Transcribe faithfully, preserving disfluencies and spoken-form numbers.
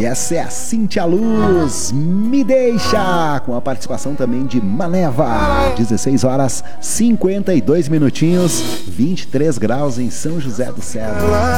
E essa é a Cintia Luz, Me Deixa, com a participação também de Maneva. dezesseis horas cinquenta e dois minutinhos, vinte e três graus em São José do Cedro.